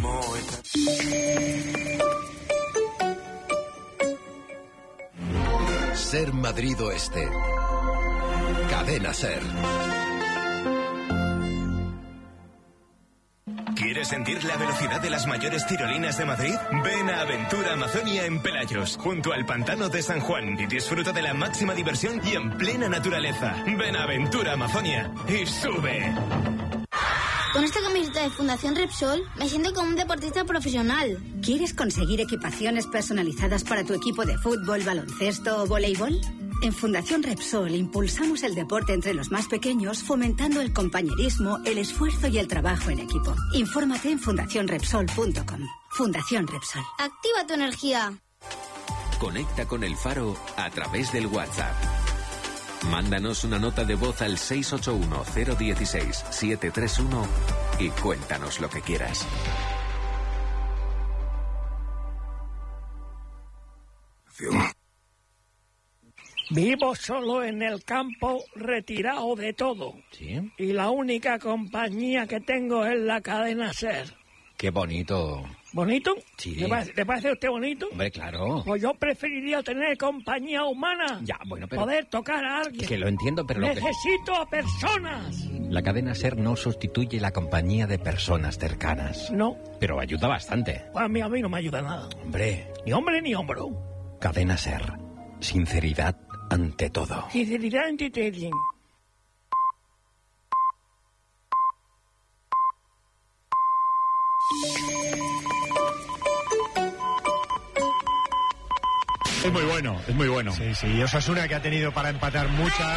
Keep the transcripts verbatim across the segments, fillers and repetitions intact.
Ser Madrid Oeste. Cadena Ser. ¿Quieres sentir la velocidad de las mayores tirolinas de Madrid? Ven a Aventura Amazonia en Pelayos, junto al pantano de San Juan, y disfruta de la máxima diversión y en plena naturaleza. Ven a Aventura Amazonia y sube. Con esta camiseta de Fundación Repsol me siento como un deportista profesional. ¿Quieres conseguir equipaciones personalizadas para tu equipo de fútbol, baloncesto o voleibol? En Fundación Repsol impulsamos el deporte entre los más pequeños, fomentando el compañerismo, el esfuerzo y el trabajo en equipo. Infórmate en fundación repsol punto com. Fundación Repsol. Activa tu energía. Conecta con el Faro a través del WhatsApp. Mándanos una nota de voz al seis ocho uno cero uno seis siete tres uno y cuéntanos lo que quieras. Vivo solo en el campo, retirado de todo. ¿Sí? Y la única compañía que tengo es la cadena SER. Qué bonito. ¿Bonito? Sí. ¿Le parece, ¿le parece a usted bonito? Hombre, claro. Pues yo preferiría tener compañía humana. Ya, bueno, pero... Poder tocar a alguien. Que lo entiendo, pero... Lo Necesito que... a personas. La cadena SER no sustituye la compañía de personas cercanas. No. Pero ayuda bastante. Pues a mí, a mí no me ayuda nada. Hombre. Ni hombre ni hombro. Cadena SER. Sinceridad ante todo. Sinceridad ante todo. Es muy bueno, es muy bueno. Sí, sí, Osasuna que ha tenido para empatar muchas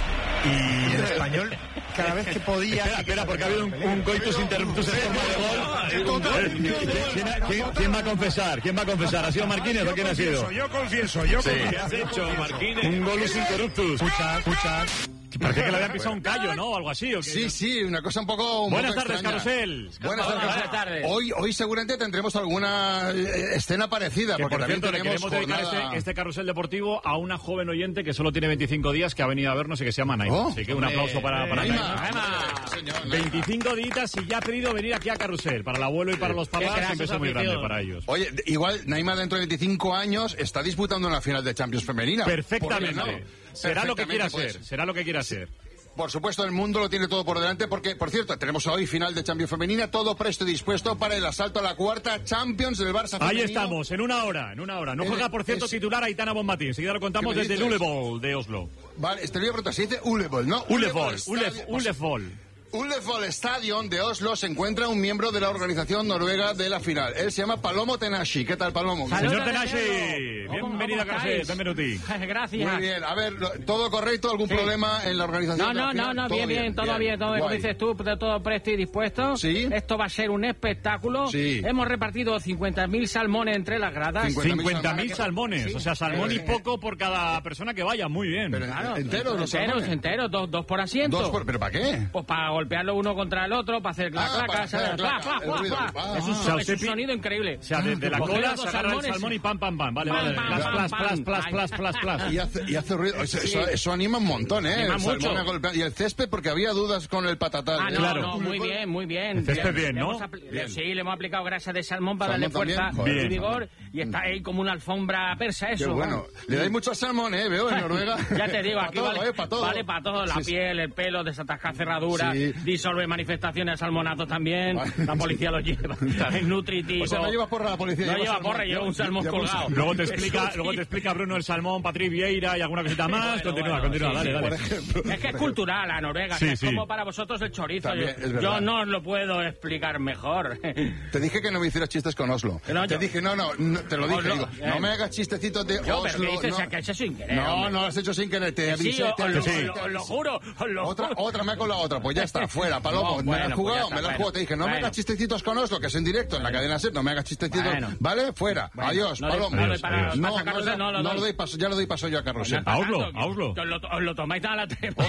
y el Español cada vez que podía... Espera, espera, porque ha habido un, un coitus interruptus en forma de gol. ¿Quién, quién, ¿Quién va a confesar? ¿Quién va a confesar? ¿Ha sido Marquínez o quién ha sido? Yo confieso, yo confieso. ¿Qué has hecho, Marquínez? Un golus interruptus. Escucha, escucha. Parece que le habían pisado un callo, ¿no? O algo así. ¿o qué? Sí, sí, una cosa un poco... Un Buenas poco tardes, extraña. Carrusel. Buenas tardes. Buenas tardes. Hoy, hoy seguramente tendremos alguna escena parecida. Que, porque por cierto, le tenemos queremos dedicar jornada... este, este carrusel deportivo a una joven oyente que solo tiene veinticinco días, que ha venido a vernos y que se llama Naima. Oh, Así que un aplauso para, para Naima. Naima. Naima. Señor, Naima. veinticinco días y ya ha pedido venir aquí a Carrusel. Para el abuelo y para los papás, un beso muy grande para ellos. Oye, igual Naima dentro de veinticinco años está disputando una final de Champions femenina. Perfectamente. No? Será lo que quiera pues. ser. Será lo que quiera ser. Por supuesto, el mundo lo tiene todo por delante porque, por cierto, tenemos hoy final de Champions femenina, todo presto y dispuesto para el asalto a la cuarta Champions del Barça femenino. Ahí estamos, en una hora, en una hora. No juega, por cierto, es... titular Aitana Bonmatí. Enseguida lo contamos desde el Ullevol de Oslo. Vale, este libro se dice Ullevol, ¿no? Ullevol, Ullevol. Ullevol Stadion de Oslo se encuentra un miembro de la organización noruega de la final. Él se llama Palomo Tenashi. ¿Qué tal, Palomo? Señor Tenashi, bienvenido a Carrusel, benvenuti. Gracias. Muy bien, a ver, ¿todo correcto? ¿Algún sí. problema en la organización? No, no, de la no, no, ¿Todo bien, bien, bien, todo bien, bien todo bien, como dices tú, todo presto y dispuesto. Sí. Esto va a ser un espectáculo. Sí. Hemos repartido cincuenta mil salmones entre las gradas. cincuenta mil salmones, sí. O sea, salmón Pero, y poco por cada persona que vaya, muy bien. Pero, claro, enteros, los enteros, enteros, dos, dos por asiento. Dos por, ¿pero para qué? Pues para golpearlo uno contra el otro, para hacer la ah, claca, ¿sabes? Claca, Fla, fla, fla, fla. Es un, o sea, es un sonido increíble. O sea, de, de la cola se agarra el salmón y pam, pam, pam. Vale, vale. Plas, plas, plas, plas, plas, plas, plas. Y hace, y hace ruido. Eso, eso, eso anima un montón, ¿eh? Anima el mucho. Y el césped, porque había dudas con el patatal. Ah, no, claro. no, muy bien, muy bien. El césped bien, ¿no? Bien. Sí, le hemos aplicado grasa de salmón para ¿Salmón darle fuerza también? y vigor. Y está ahí como una alfombra persa, eso. Qué bueno. Le dais mucho salmón, ¿eh? Veo en Noruega. Ya te digo, aquí todo, vale, eh, para todo. vale para todo. La sí, piel, el pelo, desatascar cerraduras, sí. disolve manifestaciones, salmonato también. Vale. La policía lo lleva. Es nutritivo. O sea, no llevas porra la policía. No lleva porra, lleva un salmón colgado. Luego te explica, luego te explica Bruno el salmón, Patrick Vieira y alguna cosita más. Bueno, continúa, bueno, continúa, sí, dale, sí, dale. Por ejemplo. Es que es cultural la Noruega, Sí, es sí. como para vosotros el chorizo. También, yo, es verdad. yo no os lo puedo explicar mejor. Te dije que no me hicieras chistes con Oslo. No, te yo- dije, no, no, no, te lo dije. Oslo, Digo, eh. no me hagas chistecitos de Yo, pero Oslo. ¿qué dices? no. O sea, que eso sin querer. No, hombre. no lo has hecho sin querer, te Sí, avisé. os, te os lo, avisé. os lo juro, os lo Otra, juro. otra me con la otra, pues ya está, fuera, Palomo. No, me la has bueno, jugado, pues ya me la has está, jugado. Te dije, no me bueno. hagas chistecitos con Oslo, que es en directo, en la cadena SER, no me hagas chistecitos. Bueno. ¿Vale? Fuera. Bueno, Adiós, no le- Palomo. no le para- Adiós. no, pasa a no, Carrusel, no, no lo no doy. lo doy paso, ya lo doy paso yo a Carrusel. A Oslo, a Oslo. Os lo, os lo tomáis a la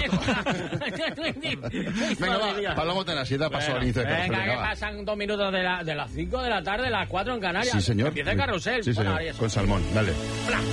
Venga, va, Palomo Tenashi, da paso al inicio de Carrusel. Venga, que venga, va. pasan dos minutos de, la, de las cinco de la tarde, las cuatro en Canarias. Sí, señor. Empieza el carrusel. Sí, Bueno, señor. ahí es- Con salmón, dale. Fla.